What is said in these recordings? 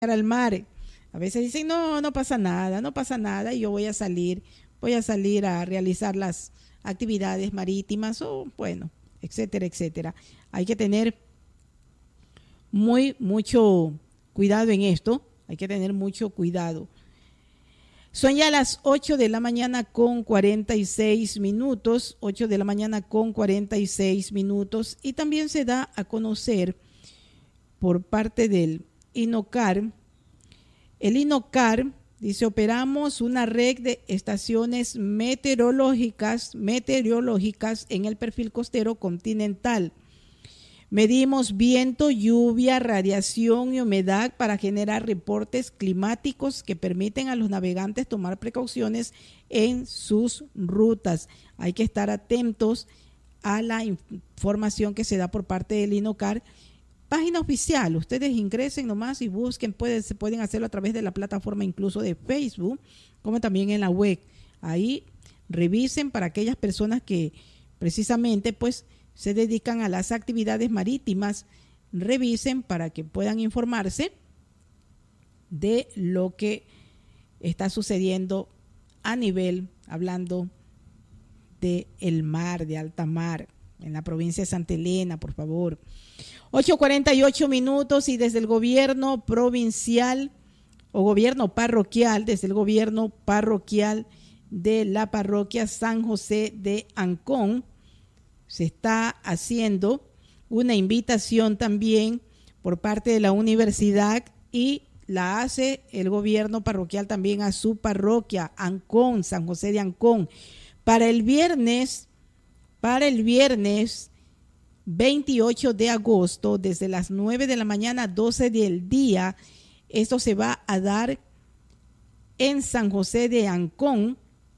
al mar. A veces dicen, no, no pasa nada, no pasa nada, y yo voy a salir a realizar las actividades marítimas, o bueno, etcétera, etcétera. Hay que tener mucho cuidado en esto, hay que tener mucho cuidado. Son ya las 8 de la mañana con 46 minutos, 8 de la mañana con 46 minutos, y también se da a conocer por parte del INOCAR. El INOCAR dice, operamos una red de estaciones meteorológicas en el perfil costero continental. Medimos viento, lluvia, radiación y humedad para generar reportes climáticos que permiten a los navegantes tomar precauciones en sus rutas. Hay que estar atentos a la información que se da por parte del INOCAR. Página oficial, ustedes ingresen nomás y busquen, pueden hacerlo a través de la plataforma incluso de Facebook, como también en la web. Ahí revisen para aquellas personas que precisamente pues se dedican a las actividades marítimas, revisen para que puedan informarse de lo que está sucediendo a nivel, hablando de el mar, de alta mar, en la provincia de Santa Elena, por favor. 8:48 minutos, y desde el gobierno provincial o gobierno parroquial, desde el gobierno parroquial de la parroquia San José de Ancón, se está haciendo una invitación también por parte de la universidad, y la hace el gobierno parroquial también a su parroquia Ancón, San José de Ancón, para el viernes 28 de agosto, desde las 9 de la mañana a 12 del día. Esto se va a dar en San José de Ancón.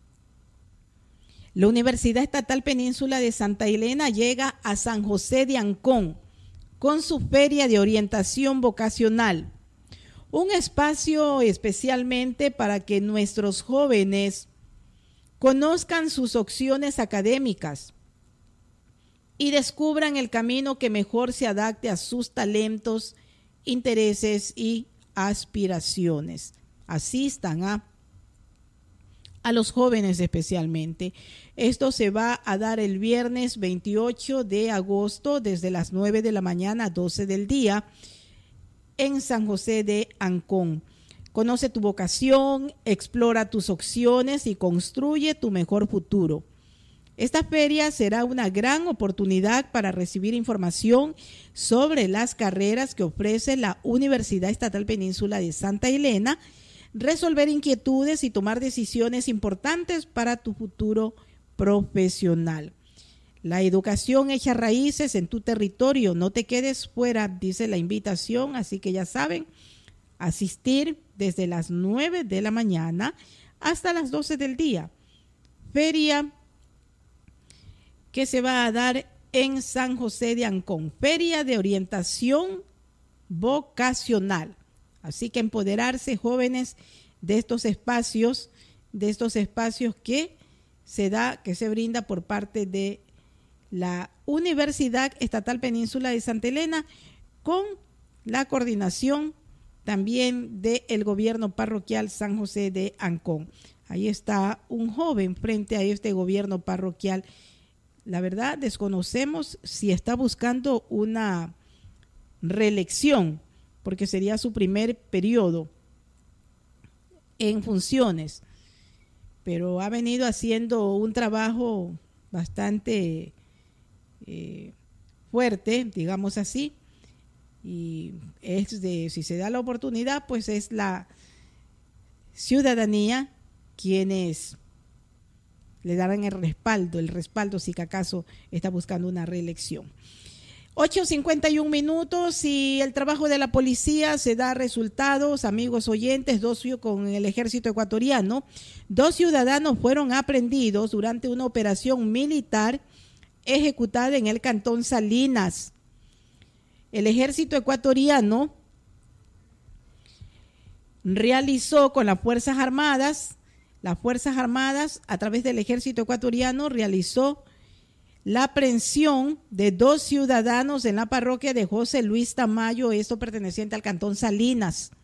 La Universidad Estatal Península de Santa Elena llega a San José de Ancón con su feria de orientación vocacional, un espacio especialmente para que nuestros jóvenes conozcan sus opciones académicas y descubran el camino que mejor se adapte a sus talentos, intereses y aspiraciones. Asistan a los jóvenes especialmente. Esto se va a dar el viernes 28 de agosto desde las 9 de la mañana a 12 del día en San José de Ancón. Conoce tu vocación, explora tus opciones y construye tu mejor futuro. Esta feria será una gran oportunidad para recibir información sobre las carreras que ofrece la Universidad Estatal Península de Santa Elena, resolver inquietudes y tomar decisiones importantes para tu futuro profesional. La educación echa raíces en tu territorio, no te quedes fuera, dice la invitación, así que ya saben, asistir desde las 9 de la mañana hasta las 12 del día. Feria que se va a dar en San José de Ancón, feria de orientación vocacional. Así que empoderarse, jóvenes, de estos espacios que se brinda por parte de la Universidad Estatal Península de Santa Elena, con la coordinación también del gobierno parroquial San José de Ancón. Ahí está un joven frente a este gobierno parroquial. La verdad, desconocemos si está buscando una reelección, porque sería su primer periodo en funciones, pero ha venido haciendo un trabajo bastante fuerte, digamos así, y si se da la oportunidad, pues es la ciudadanía quienes le darán el respaldo si acaso está buscando una reelección. 8:51 minutos, y el trabajo de la policía se da resultados, amigos oyentes. Con el ejército ecuatoriano, 2 ciudadanos fueron aprehendidos durante una operación militar ejecutada en el cantón Salinas. El ejército ecuatoriano realizó con las Fuerzas Armadas, a través del ejército ecuatoriano, realizó la aprehensión de 2 ciudadanos en la parroquia de José Luis Tamayo, esto perteneciente al cantón Salinas.